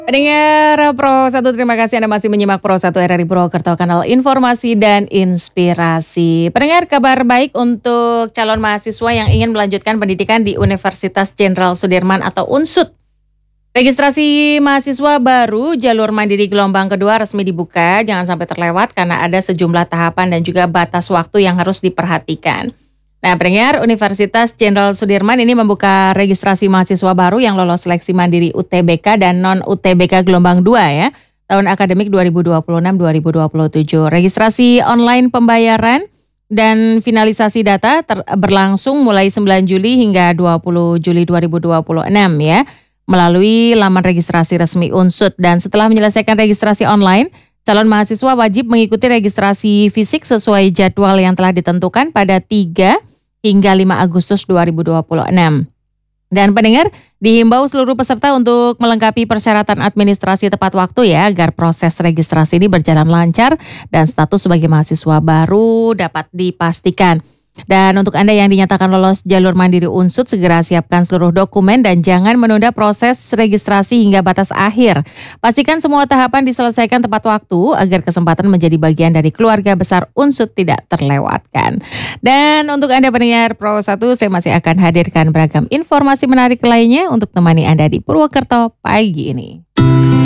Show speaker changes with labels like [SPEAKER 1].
[SPEAKER 1] Pendengar Pro 1, terima kasih Anda masih menyimak Pro 1 RRI Purwokerto, kanal informasi dan inspirasi. Pendengar, kabar baik untuk calon mahasiswa yang ingin melanjutkan pendidikan di Universitas Jenderal Sudirman atau UNSUD. Registrasi mahasiswa baru jalur mandiri gelombang kedua resmi dibuka, jangan sampai terlewat karena ada sejumlah tahapan dan juga batas waktu yang harus diperhatikan. Nah, pendengar, Universitas Jenderal Sudirman ini membuka registrasi mahasiswa baru yang lolos seleksi mandiri UTBK dan non-UTBK gelombang 2 ya, tahun akademik 2026-2027. Registrasi online pembayaran dan finalisasi data berlangsung mulai 9 Juli hingga 20 Juli 2026 ya, melalui laman registrasi resmi UNSUD. Dan setelah menyelesaikan registrasi online, calon mahasiswa wajib mengikuti registrasi fisik sesuai jadwal yang telah ditentukan pada 3 hingga 5 Agustus 2026. Dan pendengar, dihimbau seluruh peserta untuk melengkapi persyaratan administrasi tepat waktu ya, agar proses registrasi ini berjalan lancar dan status sebagai mahasiswa baru dapat dipastikan. Dan untuk Anda yang dinyatakan lolos jalur mandiri UNSUD, segera siapkan seluruh dokumen dan jangan menunda proses registrasi hingga batas akhir. Pastikan semua tahapan diselesaikan tepat waktu agar kesempatan menjadi bagian dari keluarga besar UNSUD tidak terlewatkan. Dan untuk Anda pendengar Pro 1, saya masih akan hadirkan beragam informasi menarik lainnya untuk temani Anda di Purwokerto pagi ini.